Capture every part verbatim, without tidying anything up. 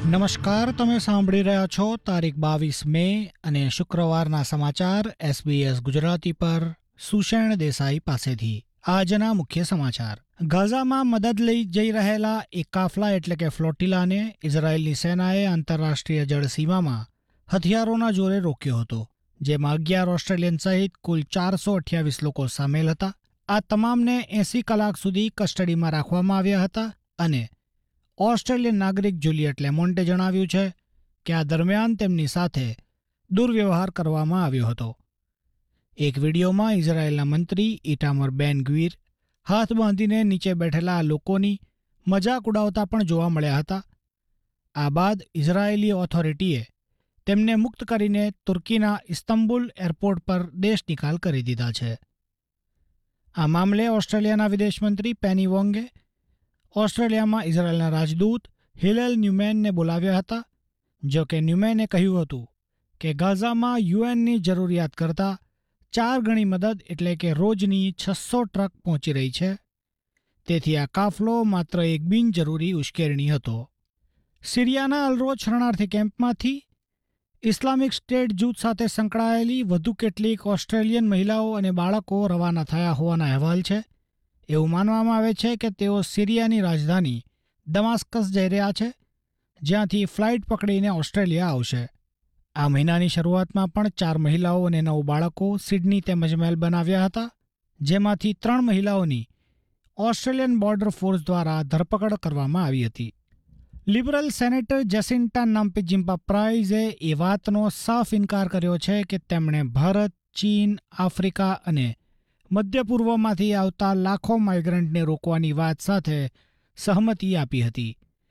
નમસ્કાર, તમે સાંભળી રહ્યા છો તારીખ બાવીસ મે અને શુક્રવારના સમાચાર એસબીએસ ગુજરાતી પર સુષેણ દેસાઈ પાસેથી. આજના મુખ્ય સમાચાર. ગાઝામાં મદદ લઈ જઈ રહેલા એક કાફલા એટલે કે ફ્લોટિલાને ઇઝરાયેલની સેનાએ આંતરરાષ્ટ્રીય જળસીમામાં હથિયારોના જોરે રોક્યો હતો, જેમાં અગિયાર ઓસ્ટ્રેલિયન સહિત કુલ ચારસો અઠ્યાવીસ લોકો સામેલ હતા. આ તમામને એંસી કલાક સુધી કસ્ટડીમાં રાખવામાં આવ્યા હતા અને ઓસ્ટ્રેલિયન નાગરિક જુલિયટ લેમોન્ટે જણાવ્યું છે કે આ દરમિયાન તેમની સાથે દુર્વ્યવહાર કરવામાં આવ્યો હતો. એક વિડીયોમાં ઇઝરાયેલના મંત્રી ઇટામર બેન ગ્વીર હાથ બાંધીને નીચે બેઠેલા લોકોની મજાક ઉડાવતા પણ જોવા મળ્યા હતા. આ બાદ ઇઝરાયેલી ઓથોરિટીએ તેમને મુક્ત કરીને તુર્કીના ઇસ્તંબુલ એરપોર્ટ પર દેશ નિકાલ કરી દીધા છે. આ મામલે ઓસ્ટ્રેલિયાના વિદેશમંત્રી પેની વોંગે ઓસ્ટ્રેલિયામાં ઇઝરાયેલના રાજદૂત હિલેલ ન્યુમેનને બોલાવ્યા હતા. જો કે ન્યુમેને કહ્યું હતું કે ગાઝામાં યુએનની જરૂરિયાત કરતાં ચાર ગણી મદદ એટલે કે રોજની છસો ટ્રક પહોંચી રહી છે. તેથી આ કાફલો માત્ર એક બિનજરૂરી ઉશ્કેરણી હતો. સિરિયાના અલરોજ શરણાર્થી કેમ્પમાંથી ઇસ્લામિક સ્ટેટ જૂથ સાથે સંકળાયેલી વધુ કેટલીક ઓસ્ટ્રેલિયન મહિલાઓ અને બાળકો રવાના થયા હોવાના અહેવાલ છે. એવું માનવામાં આવે છે કે તેઓ સિરિયાની રાજધાની દમાસ્કસ જઈ રહ્યા છે, જ્યાંથી ફ્લાઇટ પકડીને ઓસ્ટ્રેલિયા આવશે. આ મહિનાની શરૂઆતમાં પણ ચાર મહિલાઓ અને નવ બાળકો સિડની તેમજ મેલબર્ન આવ્યા હતા, જેમાંથી ત્રણ મહિલાઓની ઓસ્ટ્રેલિયન બોર્ડર ફોર્સ દ્વારા ધરપકડ કરવામાં આવી હતી. લિબરલ સેનેટર જેસિન્ટા નામ્પીજિમ્પા પ્રાઇઝે એ વાતનો સાફ ઇનકાર કર્યો છે કે તેમણે ભારત, ચીન, આફ્રિકા અને મધ્ય પૂર્વમાંથી આવતા લાખો માઇગ્રન્ટને રોકવાની વાત સાથે સહમતિ આપી હતી.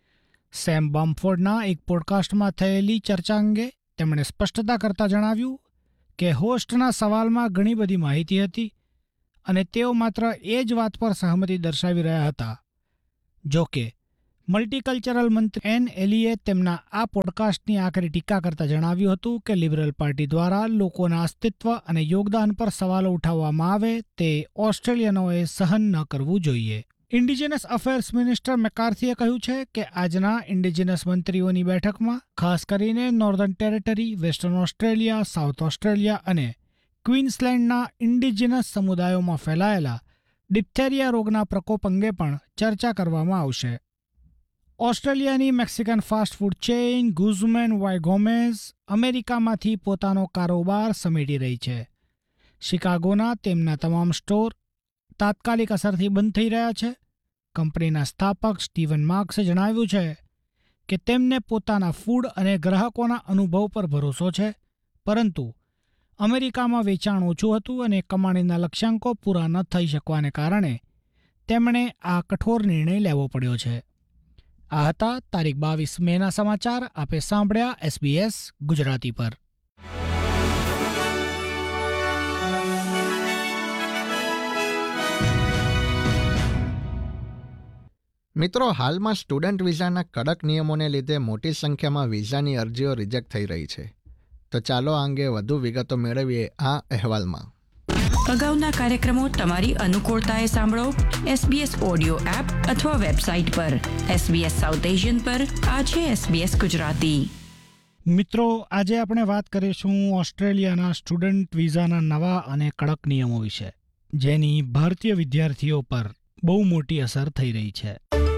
સેમ બામફોર્ડના એક પોડકાસ્ટમાં થયેલી ચર્ચા અંગે તેમણે સ્પષ્ટતા કરતા જણાવ્યું કે હોસ્ટના સવાલમાં ઘણી બધી માહિતી હતી અને તેઓ માત્ર એ જ વાત પર સહમતિ દર્શાવી રહ્યા હતા. જો કે મલ્ટીકલ્ચરલ મંત્રી એન એલીએ તેમના આ પોડકાસ્ટની આખરી ટીકા કરતા જણાવ્યું હતું કે લિબરલ પાર્ટી દ્વારા લોકોના અસ્તિત્વ અને યોગદાન પર સવાલો ઉઠાવવામાં આવે તે ઓસ્ટ્રેલિયનોએ સહન ન કરવું જોઈએ. ઇન્ડિજિનસ અફેર્સ મિનિસ્ટર મેકાર્થીએ કહ્યું છે કે આજના ઇન્ડિજિનસ મંત્રીઓની બેઠકમાં ખાસ કરીને northern territory, western Australia, south Australia અને ક્વીન્સલેન્ડના ઇન્ડિજિનસ સમુદાયોમાં ફેલાયેલા ડિપ્થેરિયા રોગના પ્રકોપ અંગે પણ ચર્ચા કરવામાં આવશે. ઓસ્ટ્રેલિયાની Mexican fast food chain Guzman Y ગોમેઝ અમેરિકામાંથી પોતાનો કારોબાર સમેટી રહી છે. શિકાગોના તેમના તમામ સ્ટોર તાત્કાલિક અસરથી બંધ થઈ રહ્યા છે. કંપનીના સ્થાપક સ્ટીવન માર્ક્સે જણાવ્યું છે કે તેમને પોતાના ફૂડ અને ગ્રાહકોના અનુભવ પર ભરોસો છે, પરંતુ અમેરિકામાં વેચાણ ઓછું હતું અને કમાણીના લક્ષ્યાંકો પૂરા ન થઈ શકવાને કારણે તેમણે આ કઠોર નિર્ણય લેવો પડ્યો છે. આ હતા તારીખ બાવીસ મેના સમાચાર. આપે સાંભળ્યા એસબીએસ ગુજરાતી પર. મિત્રો, હાલમાં સ્ટુડન્ટ વિઝાના કડક નિયમોને લીધે મોટી સંખ્યામાં વિઝાની અરજીઓ રિજેક્ટ થઈ રહી છે. તો ચાલો આ અંગે વધુ વિગતો મેળવીએ આ અહેવાલમાં. અગાઉના કાર્યક્રમો તમારી અનુકૂળતાએ સાંભળો એસબીએસ ઓડિયો એપ અથવા વેબસાઇટ પર. એસબીએસ સાઉથ એશિયન પર આ છે એસબીએસ ગુજરાતી. મિત્રો, આજે આપણે વાત કરીશું ઓસ્ટ્રેલિયાના સ્ટુડન્ટ વિઝાના નવા અને કડક નિયમો વિશે, જેની ભારતીય વિદ્યાર્થીઓ પર બહુ મોટી અસર થઈ રહી છે.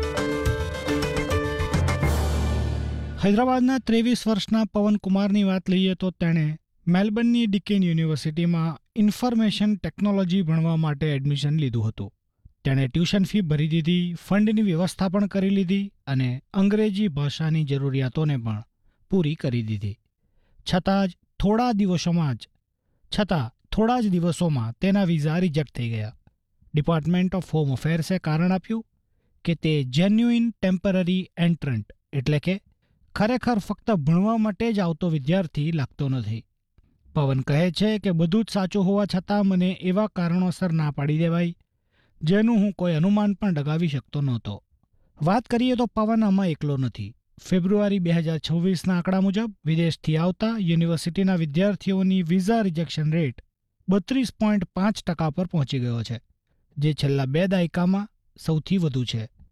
હૈદરાબાદના ત્રેવીસ વર્ષના પવન કુમારની વાત લઈએ તો તેણે મેલબર્નની ડીકેન યુનિવર્સિટીમાં ઇન્ફોર્મેશન ટેકનોલોજી ભણવા માટે એડમિશન લીધું હતું. તેણે ટ્યુશન ફી ભરી દીધી, ફંડની વ્યવસ્થા પણ કરી લીધી અને અંગ્રેજી ભાષાની જરૂરિયાતોને પણ પૂરી કરી દીધી. છતાં જ થોડા દિવસોમાં જ છતાં થોડા જ દિવસોમાં તેના વિઝા રિજેક્ટ થઈ ગયા. ડિપાર્ટમેન્ટ ઓફ હોમ અફેર્સે કારણ આપ્યું કે તે જેન્યુઇન ટેમ્પરરી એન્ટ્રન્ટ એટલે કે ખરેખર ફક્ત ભણવા માટે જ આવતો વિદ્યાર્થી લાગતો નથી. પવન કહે છે કે બધું જ સાચું હોવા છતાં મને એવા કારણોસર ના પાડી દેવાઈ જેનું હું કોઈ અનુમાન પણ લગાવી શકતો નહોતો. વાત કરીએ તો પવન આમાં એકલો નથી. ફેબ્રુઆરી બે હજાર છવ્વીસના આંકડા મુજબ વિદેશથી આવતા યુનિવર્સિટીના વિદ્યાર્થીઓની વિઝા રિજેક્શન રેટ બત્રીસ પોઈન્ટ પાંચ ટકા પર પહોંચી ગયો છે, જે છેલ્લા બે દાયકામાં સૌથી વધુ છે.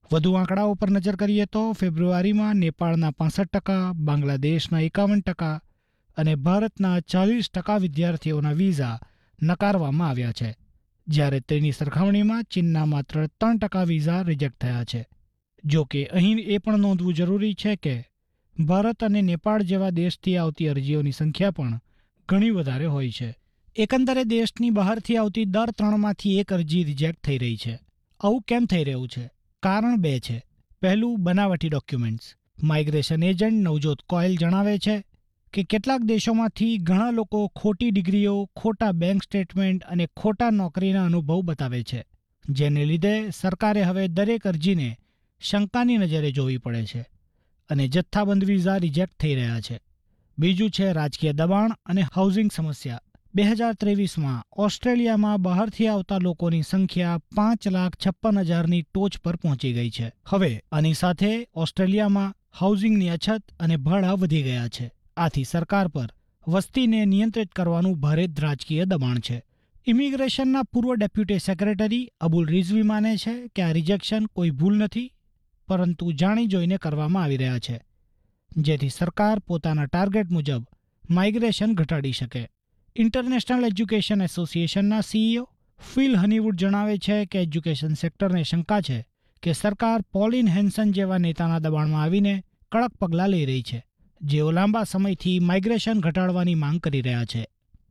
વધુ આંકડાઓ પર નજર કરીએ તો ફેબ્રુઆરીમાં નેપાળના પાસઠ ટકા, બાંગ્લાદેશના એકાવન ટકા અને ભારતના ચાલીસ ટકા વિદ્યાર્થીઓના વિઝા નકારવામાં આવ્યા છે, જ્યારે તેની સરખામણીમાં ચીનના માત્ર ત્રણ ટકા વિઝા રિજેક્ટ થયા છે. જો કે અહીં એ પણ નોંધવું જરૂરી છે કે ભારત અને નેપાળ જેવા દેશથી આવતી અરજીઓની સંખ્યા પણ ઘણી વધારે હોય છે. એકંદરે દેશની બહારથી આવતી દર ત્રણમાંથી એક અરજી રિજેક્ટ થઈ રહી છે. આવું કેમ થઈ રહ્યું છે? કારણ બે છે. પહેલું, બનાવટી ડોક્યુમેન્ટ્સ. માઇગ્રેશન એજન્ટ નવજોત કોયલ જણાવે છે કે કેટલાક દેશોમાંથી ઘણા લોકો ખોટી ડિગ્રીઓ, ખોટા બેંક સ્ટેટમેન્ટ અને ખોટા નોકરીના અનુભવ બતાવે છે, જેને લીધે સરકારે હવે દરેક અરજીને શંકાની નજરે જોવી પડે છે અને જથ્થાબંધ વિઝા રિજેક્ટ થઈ રહ્યા છે. બીજું છે રાજકીય દબાણ અને હાઉસિંગ સમસ્યા. બે હજાર ત્રેવીસમાં ઓસ્ટ્રેલિયામાં બહારથી આવતા લોકોની સંખ્યા પાંચ લાખ છપ્પન હજારની ટોચ પર પહોંચી ગઈ છે. હવે આની સાથે ઓસ્ટ્રેલિયામાં હાઉસિંગની અછત અને ભાડા વધી ગયા છે. આથી સરકાર પર વસ્તીને નિયંત્રિત કરવાનું ભારે રાજકીય દબાણ છે. ઇમિગ્રેશનના પૂર્વ ડેપ્યુટી સેક્રેટરી અબુલ રિઝવી માને છે કે આ રિજેક્શન કોઈ ભૂલ નથી, પરંતુ જાણી જોઈને કરવામાં આવી રહ્યા છે, જેથી સરકાર પોતાના ટાર્ગેટ મુજબ માઇગ્રેશન ઘટાડી શકે. ઇન્ટરનેશનલ એજ્યુકેશન એસોસિએશનના સીઈઓ ફિલ હનીવુડ જણાવે છે કે એજ્યુકેશન સેક્ટરને શંકા છે કે સરકાર પોલિન હેન્સન જેવા નેતાના દબાણમાં આવીને કડક પગલાં લઈ રહી છે, જેઓ લાંબા સમયથી માઇગ્રેશન ઘટાડવાની માંગ કરી રહ્યા છે.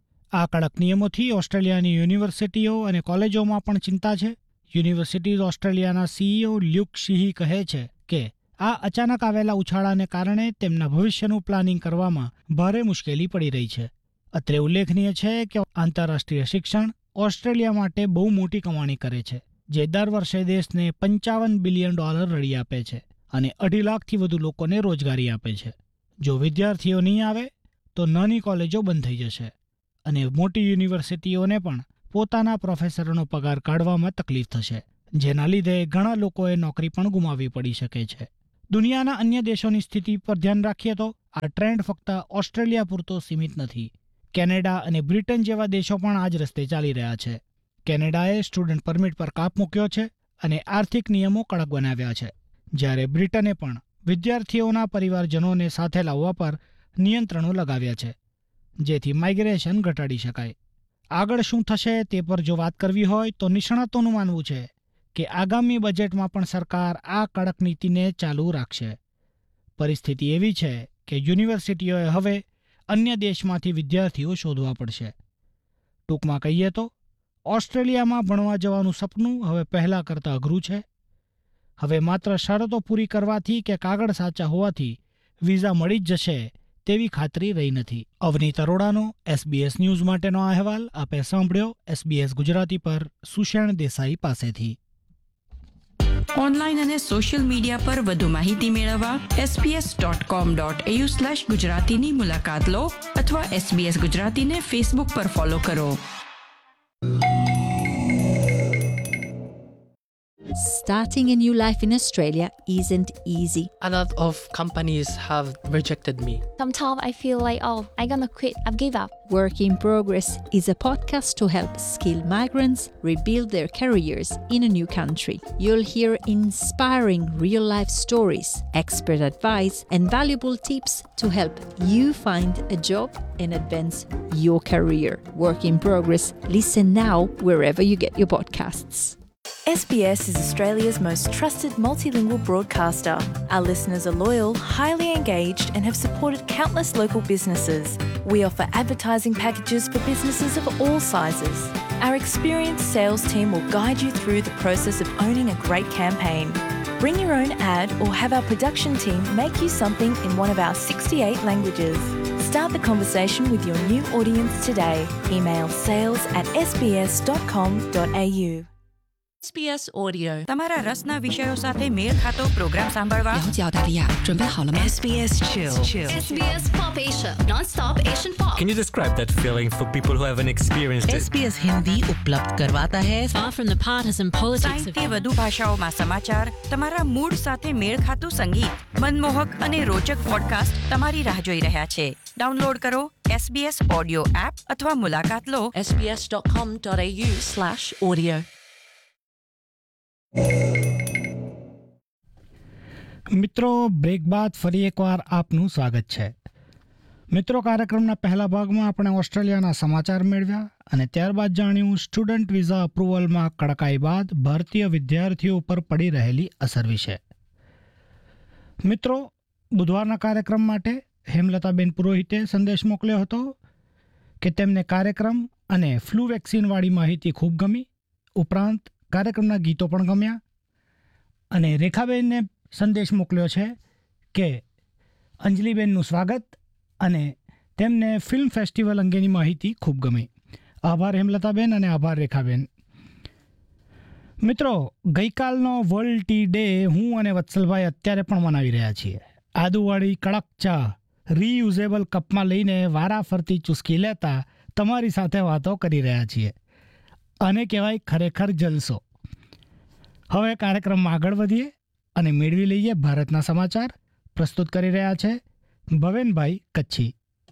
આ કડક નિયમોથી ઓસ્ટ્રેલિયાની યુનિવર્સિટીઓ અને કોલેજોમાં પણ ચિંતા છે. યુનિવર્સિટીઝ ઓસ્ટ્રેલિયાના સીઈઓ લ્યુક શીહી કહે છે કે આ અચાનક આવેલા ઉછાળાને કારણે તેમના ભવિષ્યનું પ્લાનિંગ કરવામાં ભારે મુશ્કેલી પડી રહી છે. અત્રે ઉલ્લેખનીય છે કે આંતરરાષ્ટ્રીય શિક્ષણ ઓસ્ટ્રેલિયા માટે બહુ મોટી કમાણી કરે છે, જે દર વર્ષે દેશને પંચાવન બિલિયન ડોલર રળી આપે છે અને અઢી લાખથી વધુ લોકોને રોજગારી આપે છે. જો વિદ્યાર્થીઓ નહીં આવે તો નાની કોલેજો બંધ થઈ જશે અને મોટી યુનિવર્સિટીઓને પણ પોતાના પ્રોફેસરોનો પગાર કાઢવામાં તકલીફ થશે, જેના લીધે ઘણા લોકોએ નોકરી પણ ગુમાવવી પડી શકે છે. દુનિયાના અન્ય દેશોની સ્થિતિ પર ધ્યાન રાખીએ તો આ ટ્રેન્ડ ફક્ત ઓસ્ટ્રેલિયા પૂરતો સીમિત નથી. કેનેડા અને બ્રિટન જેવા દેશો પણ આ જ રસ્તે ચાલી રહ્યા છે. કેનેડાએ સ્ટુડન્ટ પરમિટ પર કાપ મૂક્યો છે અને આર્થિક નિયમો કડક બનાવ્યા છે, જ્યારે બ્રિટને પણ વિદ્યાર્થીઓના પરિવારજનોને સાથે લાવવા પર નિયંત્રણો લગાવ્યા છે, જેથી માઇગ્રેશન ઘટાડી શકાય. આગળ શું થશે તે પર જો વાત કરવી હોય તો નિષ્ણાતોનું માનવું છે કે આગામી બજેટમાં પણ સરકાર આ કડક નીતિને ચાલુ રાખશે. પરિસ્થિતિ એવી છે કે યુનિવર્સિટીઓએ હવે અન્ય દેશમાંથી વિદ્યાર્થીઓ શોધવા પડશે. ટૂંકમાં કહીએ તો ઓસ્ટ્રેલિયામાં ભણવા જવાનું સપનું હવે પહેલાં કરતાં અઘરું છે. હવે માત્ર શરતો પૂરી કરવાથી કે કાગળ સાચા હોવાથી વિઝા મળી જ જશે તેવી ખાતરી રહી નથી. અવનીત અરોડાનો એસબીએસ ન્યૂઝ માટેનો આ અહેવાલ આપે સાંભળ્યો એસબીએસ ગુજરાતી પર સુષેણ દેસાઈ પાસેથી. ઓનલાઈન અને સોશિયલ મીડિયા પર વધુ માહિતી મેળવવા SBS dot com dot AU slash ગુજરાતીની મુલાકાત લો અથવા એસબીએસ ગુજરાતીને ફેસબુક પર ફોલો કરો. Starting a new life in Australia isn't easy. A lot of companies have rejected me. Sometimes I feel like, oh, I'm gonna quit, I've give up. Work in Progress is a podcast to help skilled migrants rebuild their careers in a new country. You'll hear inspiring real-life stories, expert advice, and valuable tips to help you find a job and advance your career. Work in Progress. Listen now wherever you get your podcasts. S B S is Australia's most trusted multilingual broadcaster. Our listeners are loyal, highly engaged, and have supported countless local businesses. We offer advertising packages for businesses of all sizes. Our experienced sales team will guide you through the process of owning a great campaign. Bring your own ad or have our production team make you something in one of our sixty-eight languages. Start the conversation with your new audience today. Email sales at s b s dot com dot a u. S B S Audio તમારા રસના વિષયો સાથે મેળ ખાતો programme સાંભળવા 了解澳大利亚，准备好了吗 S B S Chill. S B S Pop Asia, non-stop Asian pop. Can you describe that feeling for people who haven't experienced it? S B S Hindi उपलब्ध करवाता है Far from the partisan politics of સાહિત્ય વધુ ભાષાઓમાં સમાચાર, તમારા mood સાથે મેળ ખાતું સંગીત, મનમોહક અને રોચક પોડકાસ્ટ તમારી રાહ જોઈ રહ્યા છે. ડાઉનલોડ કરો એસબીએસ ઓડિયો એપ અથવા મુલાકાત લો s b s dot com dot a u slash audio. મિત્રો, બ્રેક બાદ ફરી એકવાર આપનું સ્વાગત છે. મિત્રો, કાર્યક્રમના પહેલા ભાગમાં આપણે ઓસ્ટ્રેલિયાના સમાચાર મેળવ્યા અને ત્યારબાદ જાણ્યું સ્ટુડન્ટ વિઝા અપ્રુવલમાં કડકાઈ બાદ ભારતીય વિદ્યાર્થીઓ પર પડી રહેલી અસર વિશે. મિત્રો, બુધવારના કાર્યક્રમ માટે હેમલતાબેન પુરોહિતે સંદેશ મોકલ્યો હતો કે તેમને કાર્યક્રમ અને ફ્લૂ વેક્સિનવાળી માહિતી ખૂબ ગમી. ઉપરાંત કાર્યક્રમના ગીતો પણ ગમ્યા. અને રેખાબેનને સંદેશ મોકલ્યો છે કે અંજલિબેનનું સ્વાગત અને તેમને ફિલ્મ ફેસ્ટિવલ અંગેની માહિતી ખૂબ ગમી. આભાર હેમલતાબેન અને આભાર રેખાબેન. મિત્રો, ગઈકાલનો વર્લ્ડ ટી ડે હું અને વત્સલભાઈ અત્યારે પણ મનાવી રહ્યા છીએ. આદુવાળી કડક ચા રીયુઝેબલ કપમાં લઈને વારાફરતી ચૂસકી લેતા તમારી સાથે વાતો કરી રહ્યા છીએ. આને કહેવાય ખરેખર જલસો. હવે કાર્યક્રમમાં આગળ વધીએ અને મેળવી લઈએ ભારતના સમાચાર. પ્રસ્તુત કરી રહ્યા છે ભવેનભાઈ કચ્છી.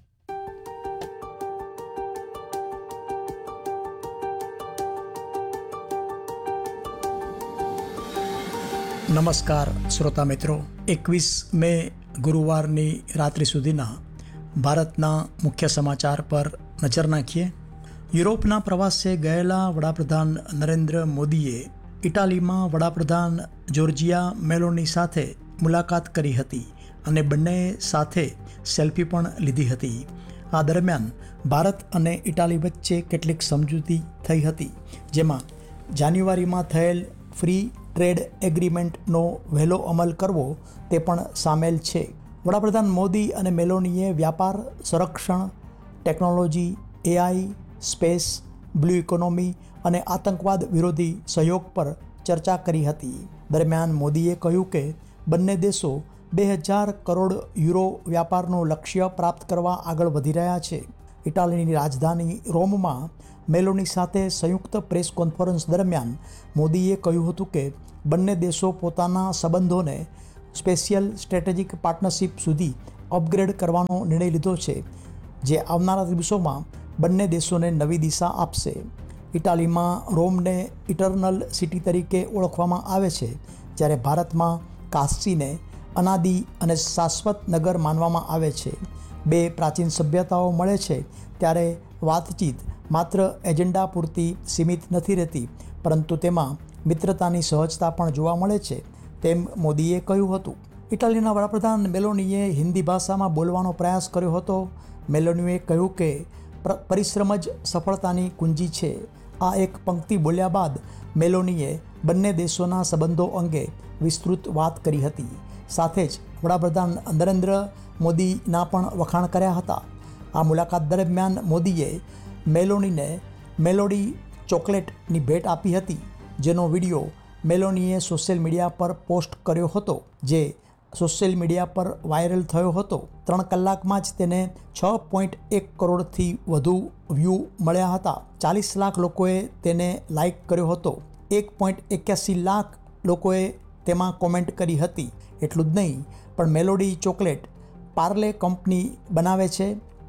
નમસ્કાર શ્રોતા મિત્રો. એકવીસ મે ગુરુવારની રાત્રિ સુધીના ભારતના મુખ્ય સમાચાર પર નજર નાખીએ. યુરોપના પ્રવાસે ગયેલા વડાપ્રધાન નરેન્દ્ર મોદીએ ઇટાલીમાં વડાપ્રધાન જોર્જિયા મેલોની સાથે મુલાકાત કરી હતી અને બંને સાથે સેલ્ફી પણ લીધી હતી. આ દરમિયાન ભારત અને ઇટાલી વચ્ચે કેટલીક સમજૂતી થઈ હતી, જેમાં જાન્યુઆરીમાં થયેલ ફ્રી ટ્રેડ એગ્રીમેન્ટનો વહેલો અમલ કરવો તે પણ સામેલ છે. વડાપ્રધાન મોદી અને મેલોનીએ વ્યાપાર, સંરક્ષણ, technology, AI, space, blue economy અને આતંકવાદ વિરોધી સહયોગ પર ચર્ચા કરી હતી. દરમિયાન મોદીએ કહ્યું કે બંને દેશો બે હજાર કરોડ યુરો વ્યાપારનું લક્ષ્ય પ્રાપ્ત કરવા આગળ વધી રહ્યા છે. ઇટાલીની રાજધાની રોમમાં મેલોની સાથે સંયુક્ત પ્રેસ કોન્ફરન્સ દરમિયાન મોદીએ કહ્યું હતું કે બંને દેશો પોતાના સંબંધોને સ્પેશિયલ સ્ટ્રેટેજિક પાર્ટનરશિપ સુધી અપગ્રેડ કરવાનો નિર્ણય લીધો છે, જે આવનારા દિવસોમાં બંને દેશોને નવી દિશા આપશે. ઇટાલીમાં રોમને ઇટર્નલ સિટી તરીકે ઓળખવામાં આવે છે, જ્યારે ભારતમાં કાશીને અનાદિ અને શાશ્વત નગર માનવામાં આવે છે. બે પ્રાચીન સભ્યતાઓ મળે છે ત્યારે વાતચીત માત્ર એજન્ડા પૂરતી સીમિત નથી રહેતી, પરંતુ તેમાં મિત્રતાની સહજતા પણ જોવા મળે છે, તેમ મોદીએ કહ્યું હતું. ઇટાલીના વડાપ્રધાન મેલોનીએ હિન્દી ભાષામાં બોલવાનો પ્રયાસ કર્યો હતો. મેલોનીએ કહ્યું કે પરિશ્રમ જ સફળતાની કુંજી છે. આ એક પંક્તિ બોલ્યા બાદ મેલોનીએ બંને દેશોના સંબંધો અંગે વિસ્તૃત વાત કરી હતી. સાથે જ વડાપ્રધાન નરેન્દ્ર મોદીના પણ વખાણ કર્યા હતા. આ મુલાકાત દરમિયાન મોદીએ મેલોનીને મેલોડી ચોકલેટની ભેટ આપી હતી, જેનો વિડીયો મેલોનીએ સોશિયલ મીડિયા પર પોસ્ટ કર્યો હતો, જે સોશિયલ મીડિયા પર વાયરલ થયો હતો. ત્રણ કલાકમાં જ તેને છ પોઈન્ટ એક કરોડથી વધુ વ્યૂ મળ્યા હતા. ચાલીસ લાખ લોકોએ તેને લાઇક કર્યો હતો. એક પોઈન્ટ એક્યાસી લાખ લોકોએ તેમાં કોમેન્ટ કરી હતી. એટલું જ નહીં, પણ મેલોડી ચોકલેટ પાર્લે કંપની બનાવે છે,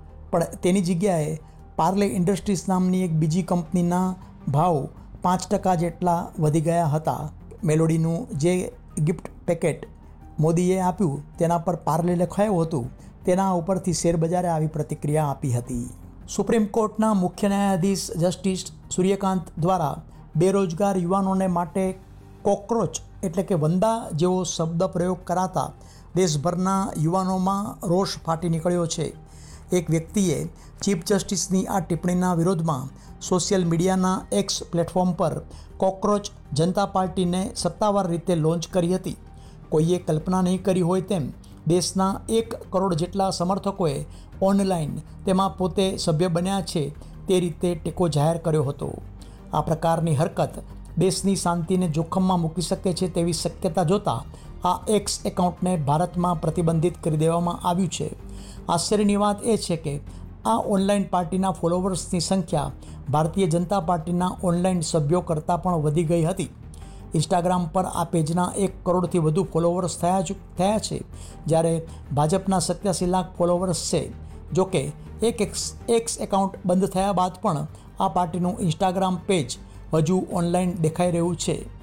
પણ તેની જગ્યાએ પાર્લે ઇન્ડસ્ટ્રીઝ નામની એક બીજી કંપનીના ભાવ પાંચ ટકા જેટલા વધી ગયા હતા. મેલોડીનું જે ગિફ્ટ પેકેટ મોદીએ આપ્યું તેના પર પાર્લે લખાયું હતું, તેના ઉપરથી શેરબજારે આવી પ્રતિક્રિયા આપી હતી. સુપ્રીમ કોર્ટના મુખ્ય ન્યાયાધીશ જસ્ટિસ સૂર્યકાંત દ્વારા બેરોજગાર યુવાનોને માટે કોકરોચ એટલે કે વંદા જેવો શબ્દ પ્રયોગ કરાતા દેશભરના યુવાનોમાં રોષ ફાટી નીકળ્યો છે. એક વ્યક્તિએ ચીફ જસ્ટિસની આ ટિપ્પણીના વિરોધમાં સોશિયલ મીડિયાના એક્સ પ્લેટફોર્મ પર કોકરોચ જનતા પાર્ટીને સત્તાવાર રીતે લોન્ચ કરી હતી. કોઈએ કલ્પના નહીં કરી હોય તેમ દેશના એક કરોડ જેટલા સમર્થકોએ ઓનલાઈન તેમાં પોતે સભ્ય બન્યા છે તે રીતે ટેકો જાહેર કર્યો હતો. આ પ્રકારની હરકત દેશની શાંતિને જોખમમાં મૂકી શકે છે તેવી શક્યતા જોતા આ એક્સ એકાઉન્ટને ભારતમાં પ્રતિબંધિત કરી દેવામાં આવ્યું છે. આશ્ચર્યની વાત એ છે કે આ ઓનલાઈન પાર્ટીના ફોલોવર્સની સંખ્યા ભારતીય જનતા પાર્ટીના ઓનલાઈન સભ્યો કરતાં પણ વધી ગઈ હતી. ઇન્સ્ટાગ્રામ પર આ પેજના એક કરોડથી વધુ ફોલોવર્સ થયા થયા છે, જ્યારે ભાજપના સત્યાસી લાખ ફોલોવર્સ છે. જોકે એક એક્સ એક્સ એકાઉન્ટ બંધ થયા બાદ પણ આ પાર્ટીનું ઇન્સ્ટાગ્રામ પેજ હજુ ઓનલાઈન દેખાઈ રહ્યું છે.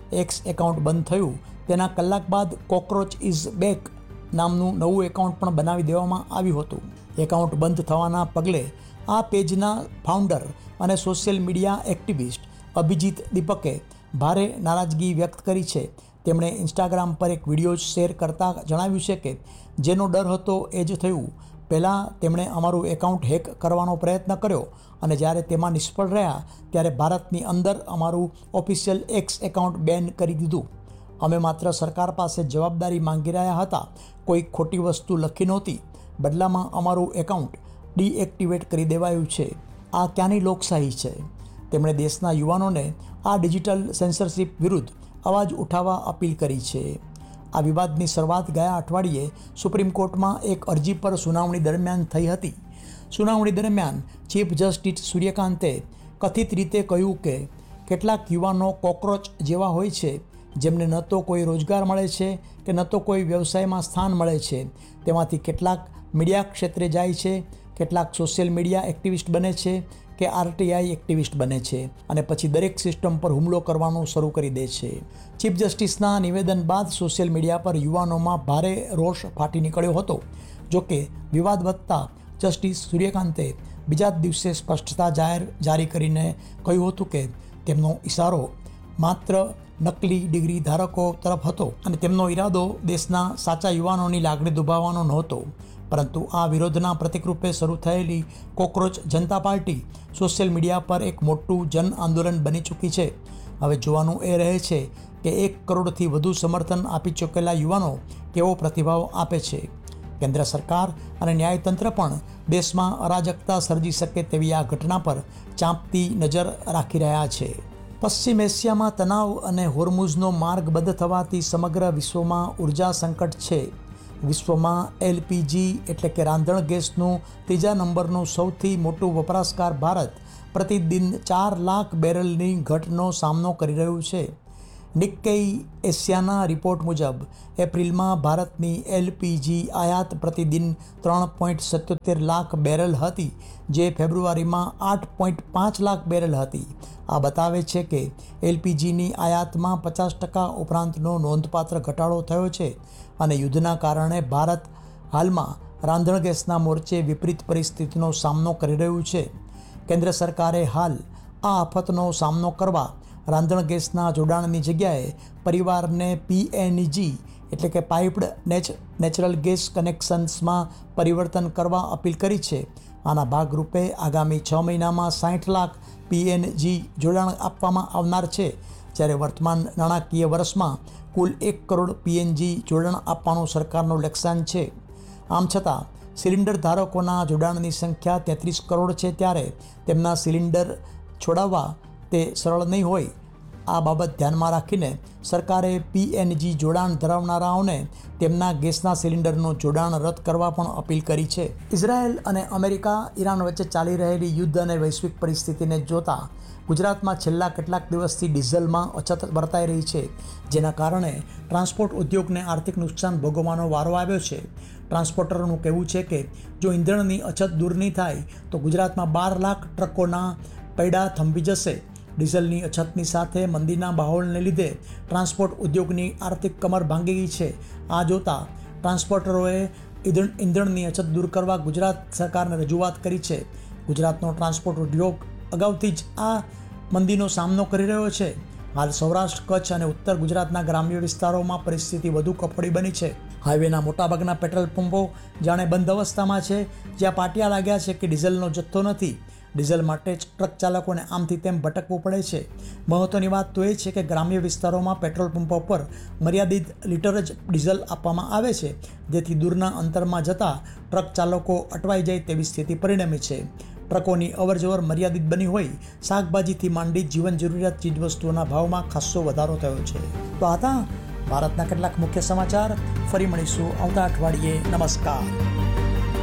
એક્સ એકાઉન્ટ બંધ થયું તેના કલાક બાદ કોકરોચ ઇઝ બેક નામનું નવું એકાઉન્ટ પણ બનાવી દેવામાં આવ્યું હતું. એકાઉન્ટ બંધ થવાના પગલે આ પેજના ફાઉન્ડર અને સોશિયલ મીડિયા એક્ટિવિસ્ટ અભિજીત દીપકે ભારે નારાજગી વ્યક્ત કરી છે. તેમણે ઇન્સ્ટાગ્રામ પર એક વિડીયો શેર કરતાં જણાવ્યું છે કે જેનો ડર હતો એ જ થયું. પહેલાં તેમણે અમારું એકાઉન્ટ હેક કરવાનો પ્રયત્ન કર્યો અને જ્યારે તેમાં નિષ્ફળ રહ્યા ત્યારે ભારતની અંદર અમારું ઓફિશિયલ એક્સ એકાઉન્ટ બેન કરી દીધું. અમે માત્ર સરકાર પાસે જવાબદારી માંગી રહ્યા હતા, કોઈ ખોટી વસ્તુ લખી નહોતી. બદલામાં અમારું એકાઉન્ટ ડીએક્ટિવેટ કરી દેવાયું છે. આ ક્યાંની લોકશાહી છે? તેમણે દેશના યુવાનોને આ ડિજિટલ સેન્સરશિપ વિરુદ્ધ અવાજ ઉઠાવવા અપીલ કરી છે. આ વિવાદની શરૂઆત ગયા અઠવાડિયે સુપ્રીમ કોર્ટમાં એક અરજી પર સુનાવણી દરમિયાન થઈ હતી. સુનાવણી દરમિયાન ચીફ જસ્ટિસ સૂર્યકાંતે કથિત રીતે કહ્યું કે કેટલાક યુવાનો કોકરોચ જેવા હોય છે, જેમને ન તો કોઈ રોજગાર મળે છે કે ન તો કોઈ વ્યવસાયમાં સ્થાન મળે છે. તેમાંથી કેટલાક મીડિયા ક્ષેત્રે જાય છે, કેટલાક સોશિયલ મીડિયા એક્ટિવિસ્ટ બને છે કે આરટીઆઈ એક્ટિવિસ્ટ બને છે અને પછી દરેક સિસ્ટમ પર હુમલો કરવાનું શરૂ કરી દે છે. ચીફ જસ્ટિસના નિવેદન બાદ સોશિયલ મીડિયા પર યુવાનોમાં ભારે રોષ ફાટી નીકળ્યો હતો. જોકે વિવાદ વધતા જસ્ટિસ સૂર્યકાંતે બીજા જ દિવસે સ્પષ્ટતા જાહેર જારી કરીને કહ્યું હતું કે તેમનો ઇશારો માત્ર નકલી ડિગ્રી ધારકો તરફ હતો અને તેમનો ઈરાદો દેશના સાચા યુવાનોની લાગણી દુભાવવાનો નહોતો. પરંતુ આ વિરોધના પ્રતિકરૂપે શરૂ થયેલી કોકરોચ જનતા પાર્ટી સોશિયલ મીડિયા પર એક મોટું જન આંદોલન બની ચૂકી છે. હવે જોવાનું એ રહે છે કે એક કરોડથી વધુ સમર્થન આપી ચૂકેલા યુવાનો કેવો પ્રતિભાવ આપે છે. કેન્દ્ર સરકાર અને ન્યાયતંત્ર પણ દેશમાં અરાજકતા સર્જી શકે તેવી આ ઘટના પર ચાંપતી નજર રાખી રહ્યા છે. પશ્ચિમ એશિયામાં તણાવ અને હોર્મુઝનો માર્ગ બંધ થવાથી સમગ્ર વિશ્વમાં ઉર્જા સંકટ છે. વિશ્વમાં એલપીજી એટલે કે રાંધણ ગેસનું ત્રીજા નંબરનું સૌથી મોટું વપરાશકાર ભારત પ્રતિદિન ચાર લાખ બેરલની ઘટનો સામનો કરી રહ્યું છે. નિક્કેઈ એશિયાના રિપોર્ટ મુજબ એપ્રિલમાં ભારતની એલપીજી આયાત પ્રતિદિન ત્રણ પોઈન્ટ સત્યોતેર લાખ બેરલ હતી, જે ફેબ્રુઆરીમાં આઠ પોઈન્ટ પાંચ લાખ બેરલ હતી. આ બતાવે છે કે એલપીજીની આયાતમાં પચાસ ટકા ઉપરાંતનો નોંધપાત્ર ઘટાડો થયો છે અને યુદ્ધના કારણે ભારત હાલમાં રાંધણ ગેસના મોરચે વિપરીત પરિસ્થિતિનો સામનો કરી રહ્યું છે. કેન્દ્ર સરકારે હાલ આ આફતનો સામનો કરવા રાંધણ ગેસના જોડાણની જગ્યાએ પરિવારને પીએનજી એટલે કે પાઇપ્ડ નેચ નેચરલ ગેસ કનેક્શન્સમાં પરિવર્તન કરવા અપીલ કરી છે. આના ભાગરૂપે આગામી છ મહિનામાં સાઠ લાખ પીએનજી જોડાણ આપવામાં આવનાર છે, જ્યારે વર્તમાન નાણાકીય વર્ષમાં કુલ એક કરોડ પીએનજી જોડાણ આપવાનું સરકારનું લક્ષ્યાંક છે. આમ છતાં સિલિન્ડર ધારકોના જોડાણની સંખ્યા તેત્રીસ કરોડ છે, ત્યારે તેમના સિલિન્ડર છોડાવવા તે સરળ નહીં હોય. આ બાબત ધ્યાનમાં રાખીને સરકારે પીએનજી જોડાણ ધરાવનારાઓને તેમના ગેસના સિલિન્ડરનું જોડાણ રદ કરવા પણ અપીલ કરી છે. ઇઝરાયેલ અને અમેરિકા ઈરાન વચ્ચે ચાલી રહેલી યુદ્ધ અને વૈશ્વિક પરિસ્થિતિને જોતા ગુજરાતમાં છેલ્લા કેટલાક દિવસથી ડીઝલમાં અછત વર્તાઈ રહી છે, જેના કારણે ટ્રાન્સપોર્ટ ઉદ્યોગને આર્થિક નુકસાન ભોગવવાનો વારો આવ્યો છે. ટ્રાન્સપોર્ટરનું કહેવું છે કે જો ઈંધણની અછત દૂર નહીં થાય તો ગુજરાતમાં બાર લાખ ટ્રકોના પૈડા થંભી જશે. ડીઝલની અછતની સાથે મંદીના માહોલને લીધે ટ્રાન્સપોર્ટ ઉદ્યોગની આર્થિક કમર ભાંગી ગઈ છે. આ જોતા ટ્રાન્સપોર્ટરોએ ઈંધણ ઈંધણની અછત દૂર કરવા ગુજરાત સરકારને રજૂઆત કરી છે. ગુજરાતનો ટ્રાન્સપોર્ટ ઉદ્યોગ અગાઉથી જ આ મંદીનો સામનો કરી રહ્યો છે. હાલ સૌરાષ્ટ્ર, કચ્છ અને ઉત્તર ગુજરાતના ગ્રામ્ય વિસ્તારોમાં પરિસ્થિતિ વધુ કફોડી બની છે. હાઈવેના મોટાભાગના પેટ્રોલ પંપો જાણે બંધ અવસ્થામાં છે, જ્યાં પાટિયા લાગ્યા છે કે ડીઝલનો જથ્થો નથી. ડીઝલ માટે જ ટ્રક ચાલકોને આમથી તેમ ભટકવું પડે છે. મહત્વની વાત તો એ છે કે ગ્રામ્ય વિસ્તારોમાં પેટ્રોલ પંપો પર મર્યાદિત લીટર જ ડીઝલ આપવામાં આવે છે, જેથી દૂરના અંતરમાં જતા ટ્રક ચાલકો અટવાઈ જાય તેવી સ્થિતિ પરિણમી છે. ટ્રકોની અવરજવર મર્યાદિત બની હોય, શાકભાજીથી માંડી જીવન જરૂરિયાત ચીજવસ્તુઓના ભાવમાં ખાસ્સો વધારો થયો છે. તો આ હતા ભારતના કેટલાક મુખ્ય સમાચાર. ફરી મળીશું આવતા અઠવાડિયે. નમસ્કાર.